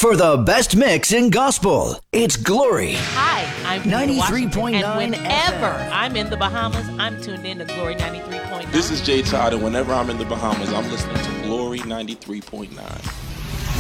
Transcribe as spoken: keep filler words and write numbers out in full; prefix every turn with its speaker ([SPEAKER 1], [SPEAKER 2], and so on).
[SPEAKER 1] For the best mix in gospel, it's Glory.
[SPEAKER 2] Hi, I'm
[SPEAKER 1] ninety-three point nine
[SPEAKER 2] and whenever I'm in the Bahamas, I'm tuned in to Glory ninety-three point nine.
[SPEAKER 3] This is Jay Todd, and whenever I'm in the Bahamas, I'm listening to Glory ninety-three point nine.